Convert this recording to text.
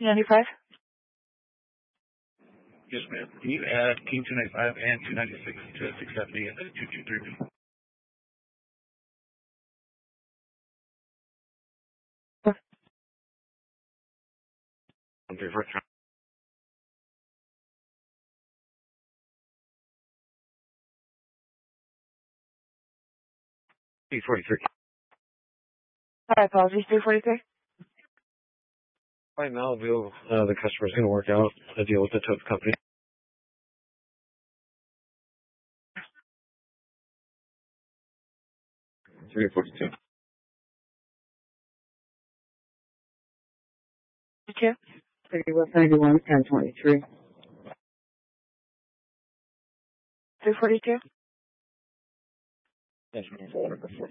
295? Yes, ma'am. Can you add King 295 and 296 to 670 and 223? Okay, first round. 343. My apologies, 343. Right now, the customer's going to work out a deal with the tote company. 342. 2? 3191 and 23. 342? Yes, ma'am.